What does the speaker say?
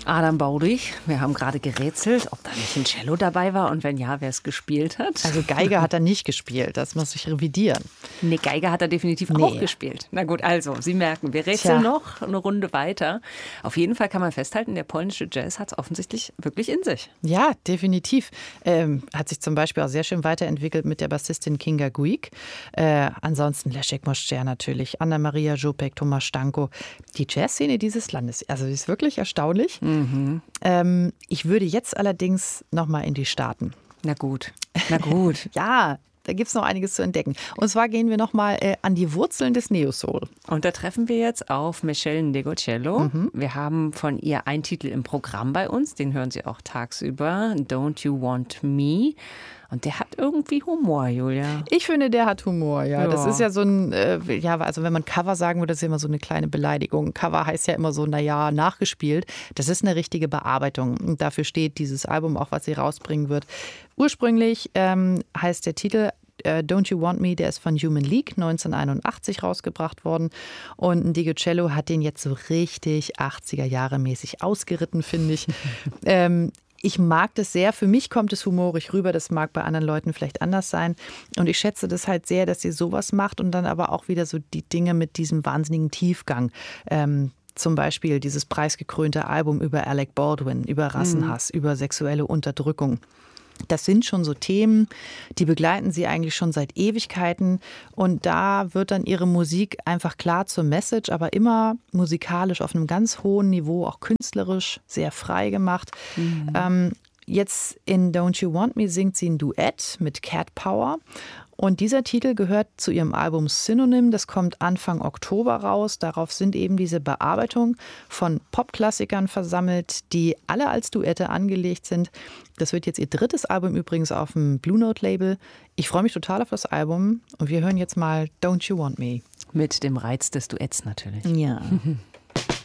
Adam Baudig. Wir haben gerade gerätselt, ob da nicht ein Cello dabei war und wenn ja, wer es gespielt hat. Also Geige hat er nicht gespielt, das muss ich revidieren. Nee, Geige hat er definitiv auch gespielt. Na gut, also, Sie merken, wir rätseln noch eine Runde weiter. Auf jeden Fall kann man festhalten, der polnische Jazz hat es offensichtlich wirklich in sich. Ja, definitiv. Hat sich zum Beispiel auch sehr schön weiterentwickelt mit der Bassistin Kinga Guik. Ansonsten Leszek Moszczer natürlich, Anna-Maria Żupek, Tomasz Stanko. Die Jazzszene dieses Landes, also die ist wirklich erstaunlich. Ich würde jetzt allerdings noch mal in die Staaten. Na gut, na gut. Ja, da gibt es noch einiges zu entdecken. Und zwar gehen wir noch mal an die Wurzeln des Neo-Soul. Und da treffen wir jetzt auf Michelle Ndegeocello. Wir haben von ihr einen Titel im Programm bei uns, den hören Sie auch tagsüber, Don't You Want Me. Und der hat irgendwie Humor, Julia. Ich finde, der hat Humor, ja. Das ist ja so ein, also wenn man Cover sagen würde, das ist ja immer so eine kleine Beleidigung. Cover heißt ja immer so, nachgespielt. Das ist eine richtige Bearbeitung. Und dafür steht dieses Album auch, was sie rausbringen wird. Ursprünglich heißt der Titel Don't You Want Me, der ist von Human League 1981 rausgebracht worden. Und Ndegeocello hat den jetzt so richtig 80er-Jahre-mäßig ausgeritten, finde ich. Ich mag das sehr. Für mich kommt es humorig rüber. Das mag bei anderen Leuten vielleicht anders sein. Und ich schätze das halt sehr, dass sie sowas macht und dann aber auch wieder so die Dinge mit diesem wahnsinnigen Tiefgang. Zum Beispiel dieses preisgekrönte Album über Alec Baldwin, über Rassenhass, über sexuelle Unterdrückung. Das sind schon so Themen, die begleiten sie eigentlich schon seit Ewigkeiten. Und da wird dann ihre Musik einfach klar zur Message, aber immer musikalisch auf einem ganz hohen Niveau, auch künstlerisch sehr frei gemacht. Jetzt in Don't You Want Me singt sie ein Duett mit Cat Power. Und dieser Titel gehört zu ihrem Album Synonym. Das kommt Anfang Oktober raus. Darauf sind eben diese Bearbeitungen von Popklassikern versammelt, die alle als Duette angelegt sind. Das wird jetzt ihr drittes Album übrigens auf dem Blue Note Label. Ich freue mich total auf das Album. Und wir hören jetzt mal Don't You Want Me. Mit dem Reiz des Duetts natürlich. Ja.